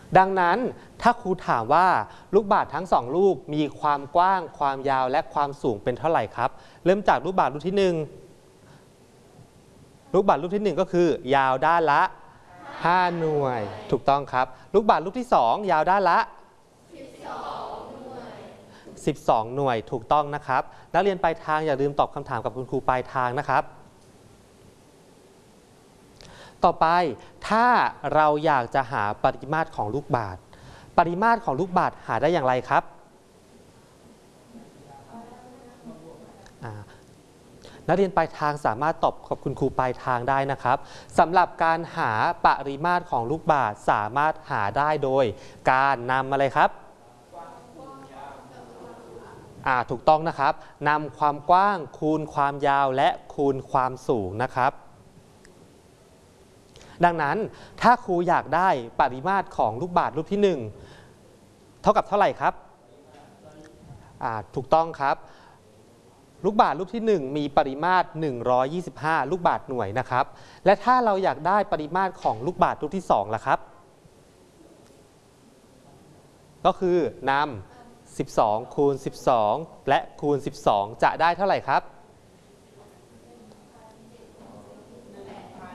ดังนั้นถ้าครูถามว่าลูกบาศก์ทั้ง2ลูกมีความกว้างความยาวและความสูงเป็นเท่าไหร่ครับเริ่มจากลูกบาศก์ลูกที่1ลูกบาศก์ลูกที่1ก็คือยาวด้านละ5หน่วยถูกต้องครับลูกบาศก์ลูกที่2ยาวด้านละ12หน่วยถูกต้องนะครับนักเรียนปลายทางอย่าลืมตอบคำถามกับคุณครูปลายทางนะครับต่อไปถ้าเราอยากจะหาปริมาตรของลูกบาศก์ปริมาตรของลูกบาศก์หาได้อย่างไรครับนักเรียนปลายทางสามารถตอบกับคุณครูปลายทางได้นะครับสำหรับการหาปริมาตรของลูกบาศก์สามารถหาได้โดยการนำอะไรครับถูกต้องนะครับนำความกว้างคูณความยาวและคูณความสูงนะครับดังนั้นถ้าครูอยากได้ปริมาตรของลูกบาศก์ลูกที่1เท่ากับเท่าไหร่ครับถูกต้องครับลูกบาศก์ลูกที่1มีปริมาตร125ลูกบาศก์หน่วยนะครับและถ้าเราอยากได้ปริมาตรของลูกบาศก์ลูกที่2ล่ะครับก็คือนำ12คูณ12และคูณ12จะได้เท่าไหร่ครับ